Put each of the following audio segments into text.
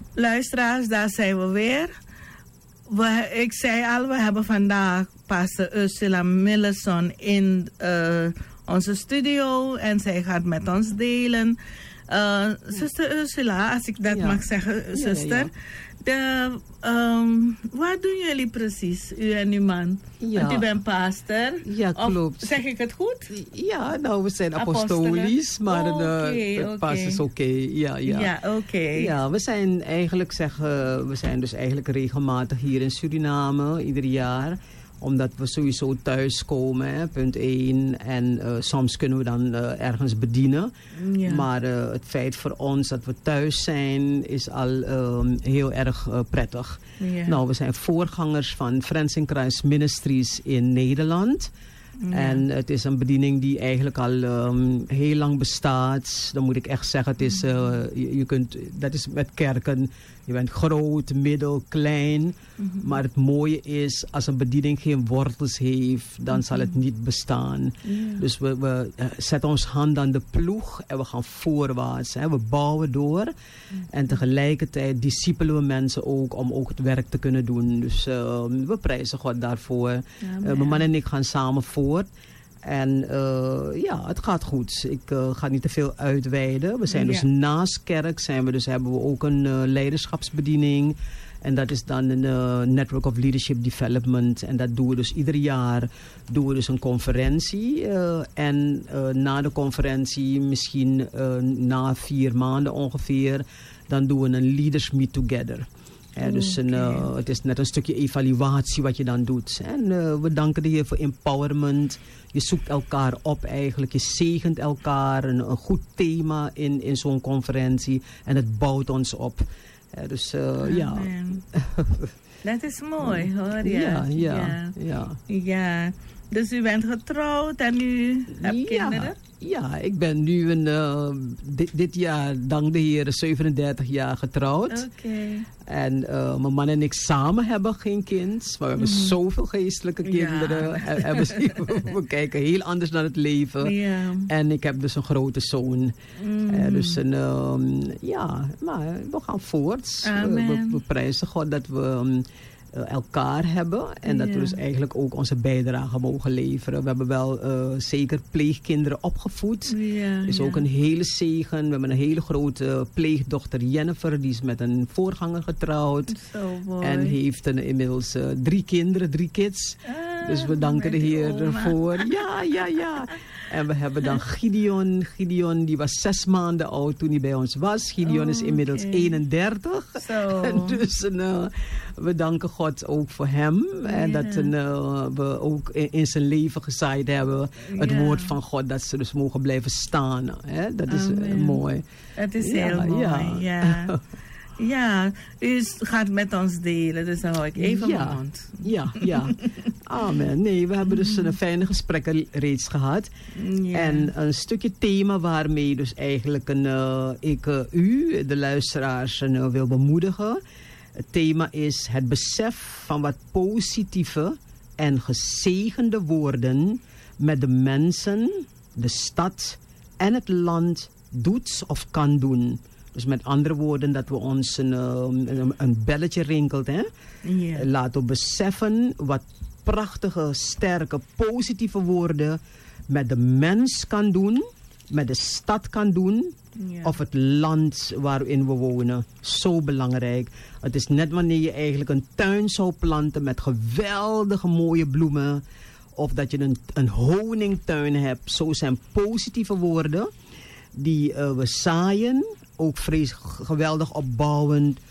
luisteraars, daar zijn we weer. Ik zei al, we hebben vandaag pastor Ursula Millison in onze studio. En zij gaat met ons delen. Zuster Ursula, als ik dat mag zeggen, zuster. Wat doen jullie precies, u en uw man? Want u bent pastor. Ja, klopt. Of, zeg ik het goed? Ja, nou, we zijn apostolisch, maar het pas is oké. Ja, oké. Ja, we zijn eigenlijk we zijn dus eigenlijk regelmatig hier in Suriname, ieder jaar. Omdat we sowieso thuis komen, punt 1. En soms kunnen we dan ergens bedienen. Ja. Maar het feit voor ons dat we thuis zijn is al heel erg prettig. Ja. Nou, we zijn voorgangers van Friends in Christ Ministries in Nederland. Ja. En het is een bediening die eigenlijk al heel lang bestaat. Dan moet ik echt zeggen, het is, dat is met kerken. Je bent groot, middel, klein. Maar het mooie is, als een bediening geen wortels heeft, dan zal het niet bestaan. Dus we zetten ons hand aan de ploeg en we gaan voorwaarts. Hè. We bouwen door. En tegelijkertijd discipelen we mensen ook om ook het werk te kunnen doen. Dus we prijzen God daarvoor. Mijn man en ik gaan samen voort. En het gaat goed. Ik ga niet te veel uitweiden. We zijn dus naast kerk hebben we ook een leiderschapsbediening. En dat is dan een Network of Leadership Development. En dat doen we dus ieder jaar. Doen we dus een conferentie. En na de conferentie, misschien na 4 maanden ongeveer, dan doen we een Leaders Meet Together. Dus het is net een stukje evaluatie wat je dan doet. En we danken de Heer voor empowerment. Je zoekt elkaar op eigenlijk. Je zegent elkaar. Een goed thema in zo'n conferentie. En het bouwt ons op. Dus ja. Dat is mooi hoor. Ja. Dus u bent getrouwd en u hebt kinderen? Ja, ik ben nu dit jaar, dank de Heer, 37 jaar getrouwd. En mijn man en ik samen hebben geen kind. Maar we hebben zoveel geestelijke kinderen. En we kijken heel anders naar het leven. En ik heb dus een grote zoon. Dus maar we gaan voort. We prijzen God dat we elkaar hebben. En dat we dus eigenlijk ook onze bijdrage mogen leveren. We hebben wel zeker pleegkinderen opgevoed. Is ook een hele zegen. We hebben een hele grote pleegdochter Jennifer. Die is met een voorganger getrouwd. En heeft inmiddels 3 kinderen, 3 kids. Dus we danken de Heer ervoor. Ja. En we hebben dan Gideon. Gideon die was 6 maanden oud toen hij bij ons was. Gideon is inmiddels 31. Dus we danken God ook voor hem. En dat we ook in zijn leven gezaaid hebben. Het woord van God. Dat ze dus mogen blijven staan. Hè? Dat is mooi. Het is heel mooi. Ja, u gaat met ons delen, dus dan hou ik even mijn mond. Ja. Amen. Nee, we hebben dus een fijne gesprekken reeds gehad. En een stukje thema waarmee dus eigenlijk ik u, de luisteraars, wil bemoedigen. Het thema is het besef van wat positieve en gezegende woorden met de mensen, de stad en het land doet of kan doen. Dus met andere woorden, dat we ons een belletje rinkelt. Hè? Laten we beseffen wat prachtige, sterke, positieve woorden met de mens kan doen, met de stad kan doen, of het land waarin we wonen. Zo belangrijk. Het is net wanneer je eigenlijk een tuin zou planten met geweldige mooie bloemen, of dat je een honingtuin hebt. Zo zijn positieve woorden die we zaaien. Ook geweldig opbouwend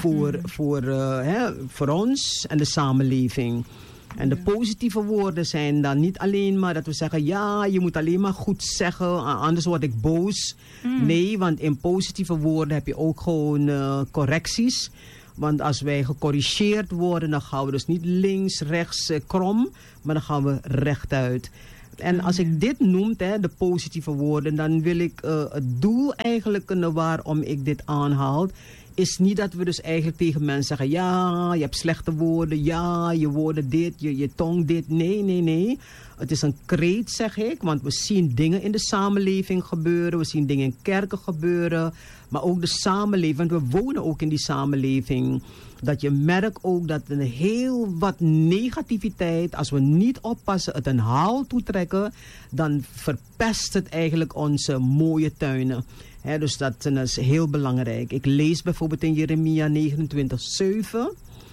voor ons en de samenleving. En de positieve woorden zijn dan niet alleen maar dat we zeggen, ja, je moet alleen maar goed zeggen, anders word ik boos. Nee, want in positieve woorden heb je ook gewoon correcties. Want als wij gecorrigeerd worden, dan gaan we dus niet links, rechts, krom, maar dan gaan we rechtuit. En als ik dit noem, de positieve woorden, dan wil ik het doel eigenlijk waarom ik dit aanhaal, is niet dat we dus eigenlijk tegen mensen zeggen, ja, je hebt slechte woorden, ja, je woorden dit, je tong dit. Nee. Het is een kreet, zeg ik, want we zien dingen in de samenleving gebeuren, we zien dingen in kerken gebeuren, Maar ook de samenleving, want we wonen ook in die samenleving. Dat je merkt ook dat een heel wat negativiteit, als we niet oppassen, het een haal toetrekken, dan verpest het eigenlijk onze mooie tuinen. Dus dat is heel belangrijk. Ik lees bijvoorbeeld in Jeremia 29:7.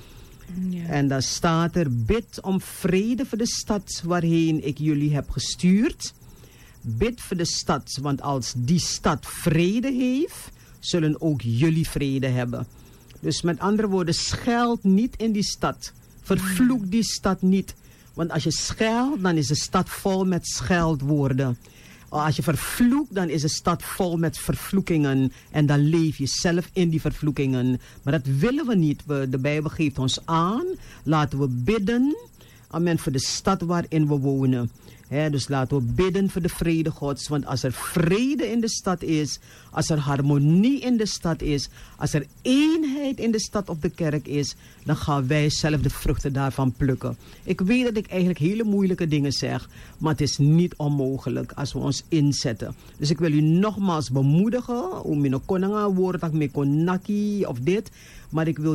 Ja. En dan staat er: bid om vrede voor de stad waarheen ik jullie heb gestuurd. Bid voor de stad, want als die stad vrede heeft, zullen ook jullie vrede hebben. Dus met andere woorden, scheld niet in die stad. Vervloek die stad niet. Want als je scheldt, dan is de stad vol met scheldwoorden. Als je vervloekt, dan is de stad vol met vervloekingen. En dan leef je zelf in die vervloekingen. Maar dat willen we niet. De Bijbel geeft ons aan. Laten we bidden. Amen, voor de stad waarin we wonen. Dus laten we bidden voor de vrede Gods. Want als er vrede in de stad is, als er harmonie in de stad is, als er eenheid in de stad of de kerk is, dan gaan wij zelf de vruchten daarvan plukken. Ik weet dat ik eigenlijk hele moeilijke dingen zeg, maar het is niet onmogelijk als we ons inzetten. Dus ik wil u nogmaals bemoedigen, om in een konanga woord dat me konaki of dit, maar ik wil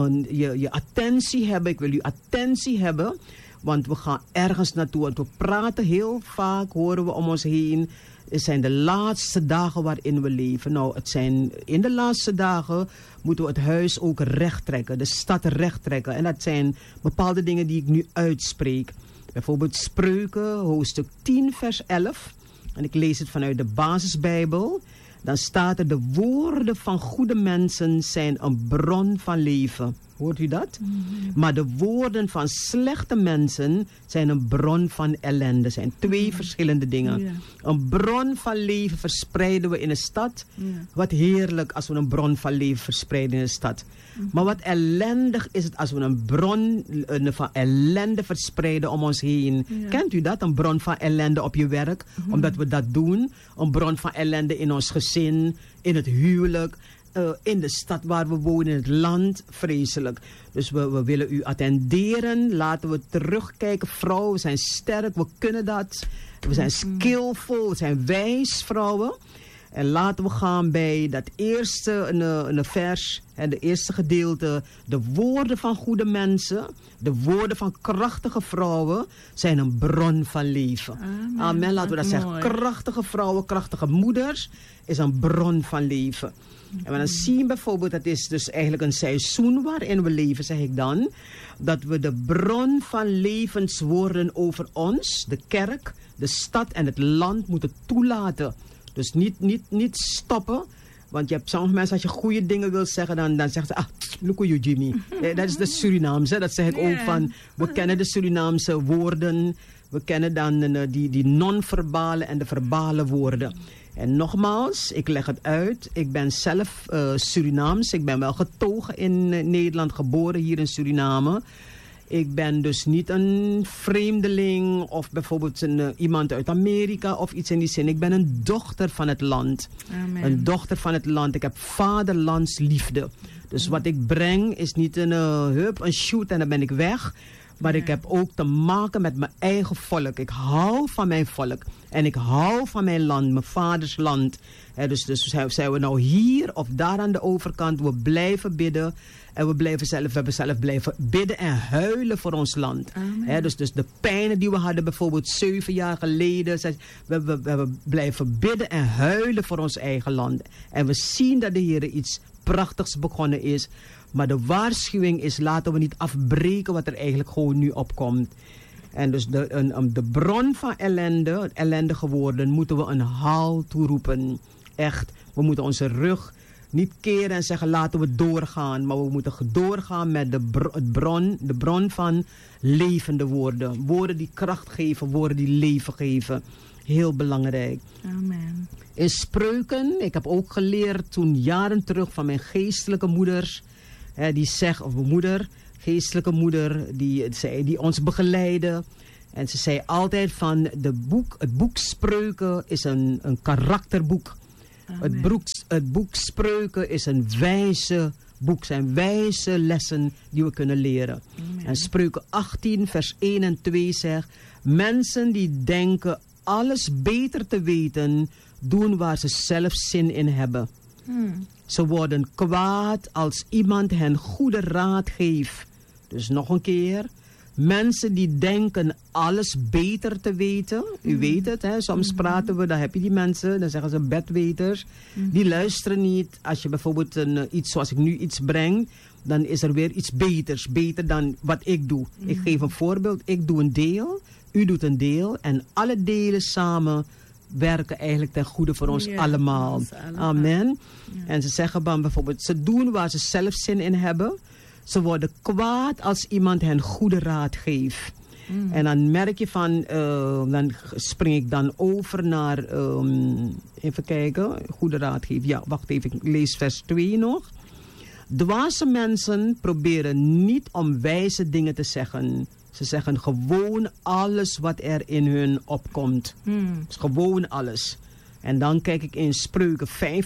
je attentie hebben, ik wil uw attentie hebben. Want we gaan ergens naartoe. Want we praten heel vaak, horen we om ons heen. Het zijn de laatste dagen waarin we leven. Nou, in de laatste dagen moeten we het huis ook recht trekken. De stad recht trekken. En dat zijn bepaalde dingen die ik nu uitspreek. Bijvoorbeeld Spreuken, hoofdstuk 10, vers 11. En ik lees het vanuit de basisbijbel. Dan staat er: de woorden van goede mensen zijn een bron van leven. Hoort u dat? Mm-hmm. Maar de woorden van slechte mensen zijn een bron van ellende. Dat zijn twee verschillende dingen. Yeah. Een bron van leven verspreiden we in een stad. Yeah. Wat heerlijk als we een bron van leven verspreiden in een stad. Mm-hmm. Maar wat ellendig is het als we een bron van ellende verspreiden om ons heen. Yeah. Kent u dat? Een bron van ellende op je werk. Mm-hmm. Omdat we dat doen. Een bron van ellende in ons gezin, in het huwelijk. In de stad waar we wonen, in het land, vreselijk. Dus we willen u attenderen. Laten we terugkijken. Vrouwen, we zijn sterk, we kunnen dat. We zijn skillful, we zijn wijs vrouwen. En laten we gaan bij dat eerste een vers, en de eerste gedeelte. De woorden van goede mensen, de woorden van krachtige vrouwen zijn een bron van leven. Amen, laten we dat zeggen. Krachtige vrouwen, krachtige moeders is een bron van leven. En we dan zien bijvoorbeeld, dat is dus eigenlijk een seizoen waarin we leven, zeg ik dan, dat we de bron van levenswoorden over ons, de kerk, de stad en het land moeten toelaten. Dus niet stoppen. Want je hebt sommige mensen, als je goede dingen wilt zeggen, dan zeggen ze: look you Jimmy. Dat is de Surinaamse, dat zeg ik ook van. We kennen de Surinaamse woorden. We kennen dan die non-verbale en de verbale woorden. En nogmaals, ik leg het uit. Ik ben zelf Surinaams. Ik ben wel getogen in Nederland, geboren hier in Suriname. Ik ben dus niet een vreemdeling of bijvoorbeeld iemand uit Amerika of iets in die zin. Ik ben een dochter van het land. Amen. Een dochter van het land. Ik heb vaderlandsliefde. Dus wat ik breng is niet een shoot en dan ben ik weg. Maar ik heb ook te maken met mijn eigen volk. Ik hou van mijn volk. En ik hou van mijn land, mijn vaders land. Dus zijn we nou hier of daar aan de overkant. We blijven bidden. En we hebben zelf blijven bidden en huilen voor ons land. Dus de pijnen die we hadden bijvoorbeeld 7 jaar geleden. We blijven bidden en huilen voor ons eigen land. En we zien dat de Heer iets prachtigs begonnen is. Maar de waarschuwing is: laten we niet afbreken wat er eigenlijk gewoon nu opkomt. En dus de bron van ellende, ellendige woorden, moeten we een haal toeroepen. Echt, we moeten onze rug niet keren en zeggen: laten we doorgaan. Maar we moeten doorgaan met de bron van levende woorden. Woorden die kracht geven, woorden die leven geven. Heel belangrijk. Amen. In Spreuken, ik heb ook geleerd toen jaren terug van mijn geestelijke moeders. Die zegt, of mijn moeder, geestelijke moeder, die ons begeleidde. En ze zei altijd van het boek Spreuken is een karakterboek. Het boek Spreuken is een wijze boek. Zijn wijze lessen die we kunnen leren. Amen. En Spreuken 18 vers 1 en 2 zegt: mensen die denken alles beter te weten, doen waar ze zelf zin in hebben. Ze worden kwaad als iemand hen goede raad geeft. Dus nog een keer. Mensen die denken alles beter te weten. U weet het, hè? Soms praten we, dan heb je die mensen, dan zeggen ze bedweters. Die luisteren niet. Als je bijvoorbeeld iets, zoals ik nu iets breng, dan is er weer iets beters. Beter dan wat ik doe. Ik geef een voorbeeld. Ik doe een deel, u doet een deel. En alle delen samen werken eigenlijk ten goede voor ons allemaal. Amen. Ja. En ze zeggen dan bijvoorbeeld, ze doen waar ze zelf zin in hebben. Ze worden kwaad als iemand hen goede raad geeft. En dan merk je van, dan spring ik dan over naar, even kijken, goede raad geven. Ja, wacht even, ik lees vers 2 nog. Dwaze mensen proberen niet om wijze dingen te zeggen. Ze zeggen gewoon alles wat er in hun opkomt. Dus gewoon alles. En dan kijk ik in Spreuken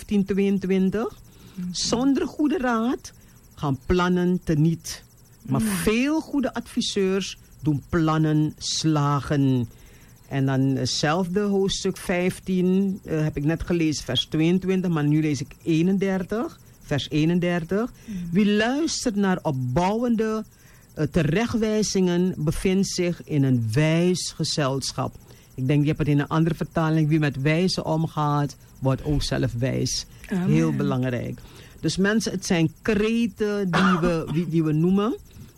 15:22. Zonder goede raad gaan plannen teniet. Maar veel goede adviseurs doen plannen slagen. En dan hetzelfde hoofdstuk 15 heb ik net gelezen, vers 22, maar nu lees ik 31, vers 31. Wie luistert naar opbouwende terechtwijzingen bevindt zich in een wijs gezelschap. Ik denk, je hebt het in een andere vertaling. Wie met wijze omgaat, wordt ook zelf wijs. Amen. Heel belangrijk. Dus mensen, het zijn kreten die we noemen.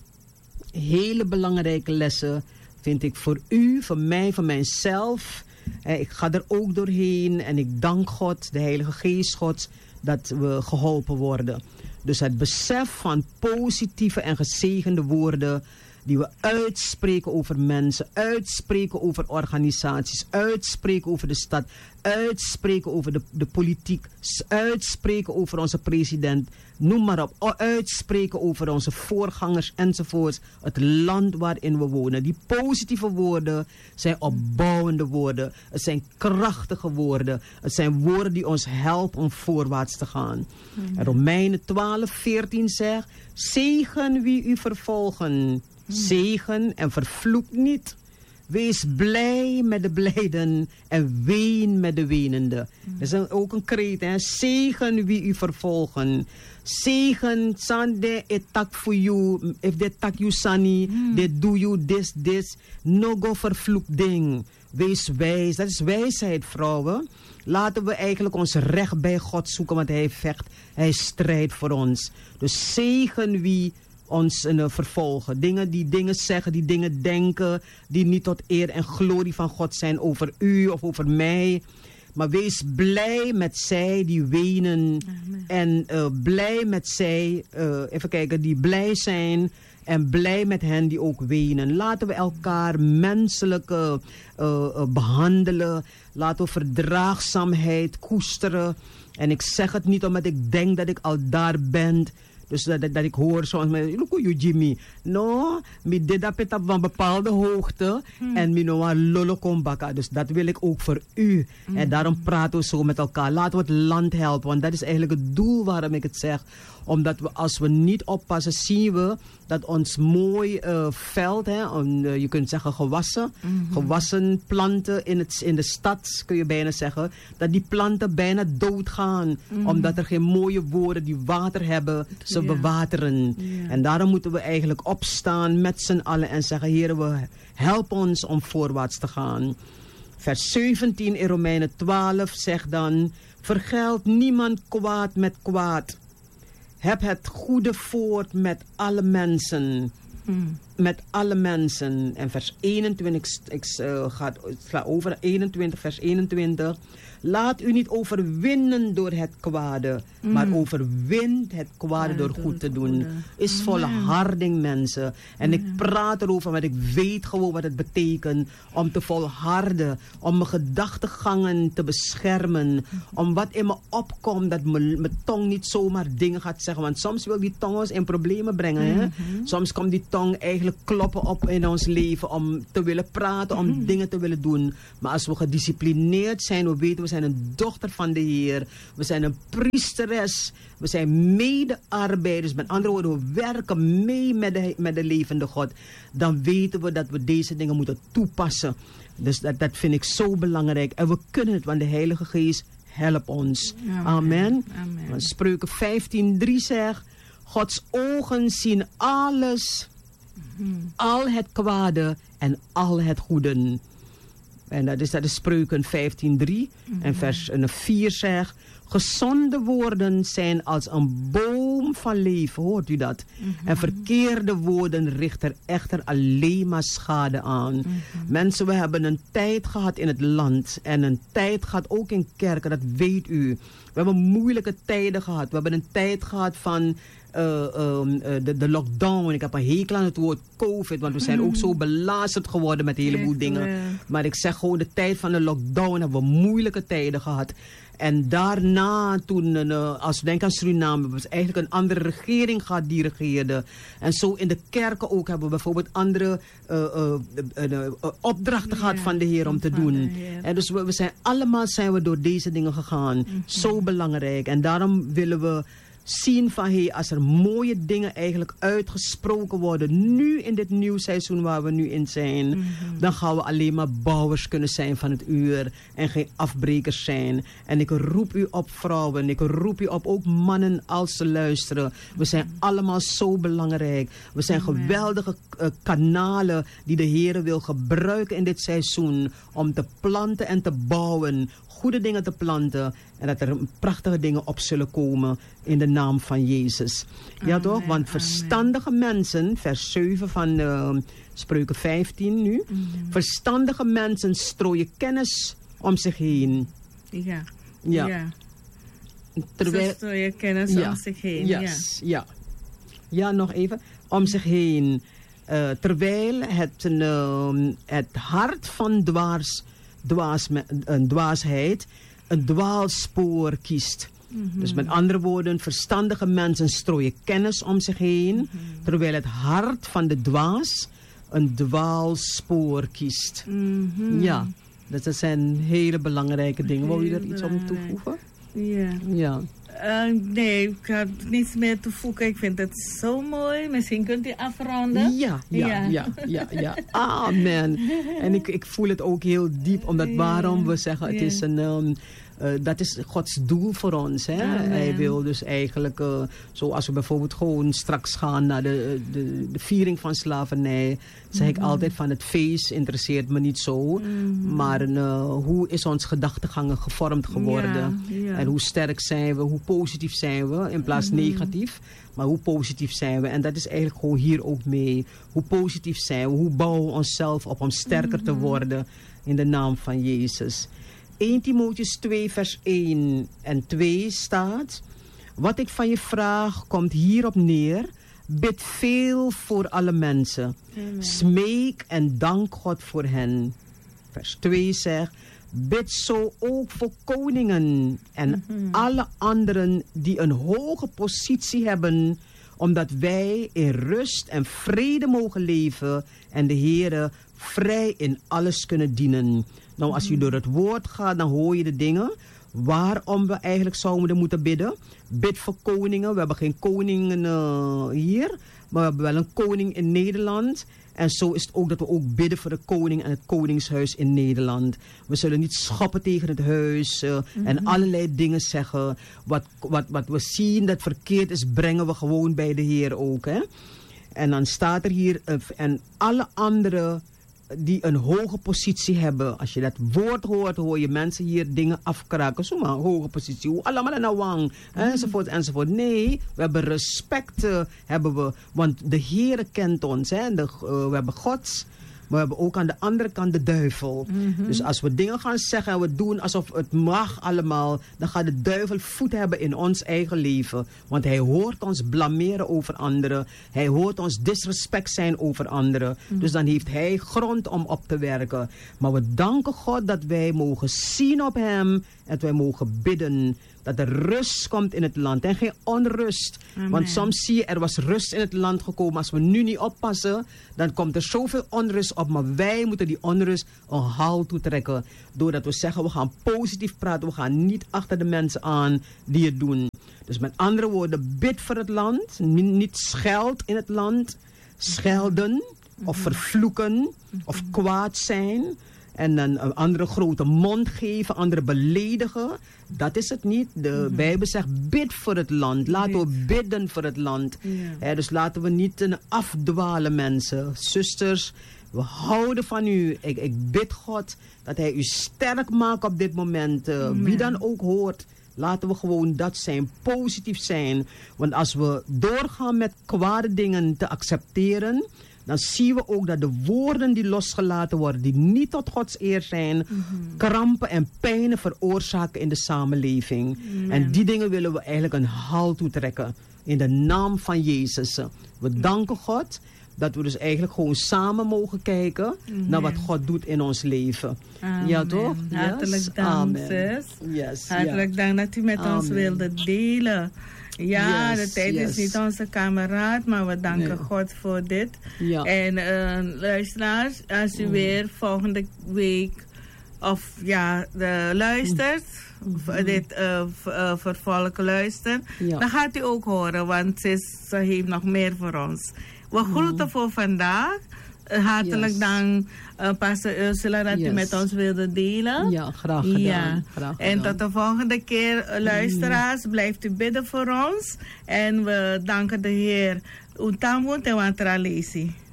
Hele belangrijke lessen vind ik voor u, voor mij, voor mijzelf. Ik ga er ook doorheen en ik dank God, de Heilige Geest Gods, dat we geholpen worden. Dus het besef van positieve en gezegende woorden die we uitspreken over mensen, uitspreken over organisaties, uitspreken over de stad, uitspreken over de politiek, uitspreken over onze president, noem maar op, uitspreken over onze voorgangers enzovoorts, het land waarin we wonen. Die positieve woorden zijn opbouwende woorden, het zijn krachtige woorden, het zijn woorden die ons helpen om voorwaarts te gaan. En Romeinen 12:14 zegt, zegen wie u vervolgen. Zegen en vervloek niet. Wees blij met de blijden en ween met de wenenden. Dat is ook een kreet, hè. Zegen wie u vervolgen. Zegen, sande etak for you. If they tak you sani, they do you this. No go vervloek ding. Wees wijs. Dat is wijsheid, vrouwen. Laten we eigenlijk ons recht bij God zoeken, want hij vecht. Hij strijdt voor ons. Dus zegen wie ons vervolgen. Die dingen zeggen, die dingen denken, die niet tot eer en glorie van God zijn over u of over mij. Maar wees blij met zij die wenen. Amen. En blij met zij, even kijken, die blij zijn. En blij met hen die ook wenen. Laten we elkaar menselijk behandelen. Laten we verdraagzaamheid koesteren. En ik zeg het niet omdat ik denk dat ik al daar ben. Dus dat ik hoor zoals je Jimmy. No, mi deed dat op een bepaalde hoogte. En mi no een lolo kombaka. Dus dat wil ik ook voor u. En daarom praten we zo met elkaar. Laten we het land helpen. Want dat is eigenlijk het doel waarom ik het zeg. Omdat we, als we niet oppassen, zien we dat ons mooi veld, hè, je kunt zeggen gewassen planten in de stad, kun je bijna zeggen, dat die planten bijna doodgaan. Omdat er geen mooie woorden die water hebben, ze bewateren. Yeah. En daarom moeten we eigenlijk opstaan met z'n allen en zeggen, Heer, help ons om voorwaarts te gaan. Vers 17 in Romeinen 12 zegt dan, vergeld niemand kwaad met kwaad. Heb het goede voort met alle mensen. Met alle mensen. En vers 21, ik sla over 21, vers 21. Laat u niet overwinnen door het kwade, maar overwint het kwade door goed te doen. Is volharding, mensen. En ik praat erover, want ik weet gewoon wat het betekent om te volharden, om mijn gedachtegangen te beschermen, om wat in me opkomt, dat mijn tong niet zomaar dingen gaat zeggen. Want soms wil die tong ons in problemen brengen. Hè? Soms komt die tong eigenlijk kloppen op in ons leven om te willen praten, om dingen te willen doen. Maar als we gedisciplineerd zijn, we weten, we zijn een dochter van de Heer. We zijn een priesteres. We zijn mede-arbeiders. Met andere woorden, we werken mee met de levende God. Dan weten we dat we deze dingen moeten toepassen. Dus dat vind ik zo belangrijk. En we kunnen het, want de Heilige Geest help ons. Amen. Amen. Spreuken 15:3 zegt, Gods ogen zien alles, al het kwade en al het goede. En dat is Spreuken 15:3. En vers 4 zegt, gezonde woorden zijn als een boom van leven. Hoort u dat? En verkeerde woorden richten echter alleen maar schade aan. Mensen, we hebben een tijd gehad in het land. En een tijd gehad ook in kerken, dat weet u. We hebben moeilijke tijden gehad. We hebben een tijd gehad van de lockdown. Ik heb een hekel aan het woord COVID, want we zijn ook zo belazerd geworden met een heleboel dingen. Maar ik zeg gewoon, de tijd van de lockdown hebben we moeilijke tijden gehad. En daarna, toen, als we denken aan Suriname, hebben we eigenlijk een andere regering gehad die regeerde. En zo in de kerken ook hebben we bijvoorbeeld andere opdrachten gehad van de Heer om te doen. En dus we zijn allemaal door deze dingen gegaan. Zo belangrijk. En daarom willen we zien van, als er mooie dingen eigenlijk uitgesproken worden, nu in dit nieuw seizoen waar we nu in zijn, dan gaan we alleen maar bouwers kunnen zijn van het uur en geen afbrekers zijn. En ik roep u op, vrouwen, ik roep u op, ook mannen, als ze luisteren. We zijn allemaal zo belangrijk. We zijn geweldige kanalen die de Heer wil gebruiken in dit seizoen om te planten en te bouwen, goede dingen te planten en dat er prachtige dingen op zullen komen in de naam van Jezus. Ja toch? Want verstandige mensen, vers 7 van Spreuken 15 nu. Verstandige mensen strooien kennis om zich heen. Ja. Terwijl, strooien kennis om zich heen. Yes, ja, nog even. Om zich heen. Terwijl het hart van dwaasheid een dwaalspoor kiest. Dus met andere woorden, verstandige mensen strooien kennis om zich heen, terwijl het hart van de dwaas een dwaalspoor kiest. Ja, dat zijn hele belangrijke dingen. Wil je er iets om toevoegen? Ja. Nee, ik heb niets meer te voegen. Ik vind het zo mooi. Misschien kunt u afronden. Ja. Amen. En ik voel het ook heel diep, omdat waarom we zeggen, het is een dat is Gods doel voor ons. Hè? Hij wil dus eigenlijk, zoals we bijvoorbeeld gewoon straks gaan naar de viering van slavernij, zeg ik altijd van het feest interesseert me niet zo. Maar hoe is ons gedachtegang gevormd geworden? En hoe sterk zijn we, hoe positief zijn we, in plaats negatief. Maar hoe positief zijn we? En dat is eigenlijk gewoon hier ook mee. Hoe positief zijn we? Hoe bouwen we onszelf op om sterker te worden in de naam van Jezus? 1 Timotheüs 2 vers 1 en 2 staat: wat ik van je vraag komt hierop neer. Bid veel voor alle mensen. Amen. Smeek en dank God voor hen. Vers 2 zegt: bid zo ook voor koningen en alle anderen die een hoge positie hebben, omdat wij in rust en vrede mogen leven en de Heere vrij in alles kunnen dienen. Nou, als je door het woord gaat, dan hoor je de dingen waarom we eigenlijk zouden moeten bidden. Bid voor koningen. We hebben geen koningen hier, maar we hebben wel een koning in Nederland. En zo is het ook dat we ook bidden voor de koning en het koningshuis in Nederland. We zullen niet schoppen tegen het huis en allerlei dingen zeggen. Wat we zien dat verkeerd is, brengen we gewoon bij de Heer ook. Hè? En dan staat er hier, en alle anderen die een hoge positie hebben. Als je dat woord hoort, hoor je mensen hier dingen afkraken. Zomaar hoge positie. Hoe allemaal nou wang. Enzovoort, enzovoort. Nee, we hebben respect. Want de Heer kent ons. Hè? We hebben Gods. Maar we hebben ook aan de andere kant de duivel. Dus als we dingen gaan zeggen en we doen alsof het mag allemaal, dan gaat de duivel voet hebben in ons eigen leven. Want hij hoort ons blameren over anderen. Hij hoort ons disrespect zijn over anderen. Dus dan heeft hij grond om op te werken. Maar we danken God dat wij mogen zien op hem en dat wij mogen bidden. Dat er rust komt in het land en geen onrust. Amen. Want soms zie je, er was rust in het land gekomen. Als we nu niet oppassen, dan komt er zoveel onrust op. Maar wij moeten die onrust een halt toetrekken. Doordat we zeggen, we gaan positief praten. We gaan niet achter de mensen aan die het doen. Dus met andere woorden, bid voor het land. Niet scheld in het land. Schelden of vervloeken of kwaad zijn. en een andere grote mond geven, anderen beledigen. Dat is het niet. De Bijbel zegt, bid voor het land. Laten we bidden voor het land. Dus laten we niet afdwalen, mensen. Zusters, we houden van u. Ik bid God dat hij u sterk maakt op dit moment. Wie dan ook hoort. Laten we gewoon dat zijn, positief zijn. Want als we doorgaan met kwade dingen te accepteren, dan zien we ook dat de woorden die losgelaten worden, die niet tot Gods eer zijn, krampen en pijnen veroorzaken in de samenleving. En die dingen willen we eigenlijk een halt toetrekken. In de naam van Jezus. We danken God dat we dus eigenlijk gewoon samen mogen kijken naar wat God doet in ons leven. Amen. Ja, toch? Hartelijk dank, zus. Yes. Hartelijk dank dat u met ons wilde delen. Ja, Yes, de tijd is niet onze kameraad, maar we danken God voor dit. Ja. En luisteraars, als u weer volgende week of luistert, dit vervolg luistert, dan gaat u ook horen, want ze heeft nog meer voor ons. We groeten voor vandaag. Hartelijk dank, Pastor Ursula, dat u met ons wilde delen. Ja, graag gedaan. Ja. Graag gedaan. En tot de volgende keer, luisteraars, blijft u bidden voor ons. En we danken de Heer. Utamu te wantralesi.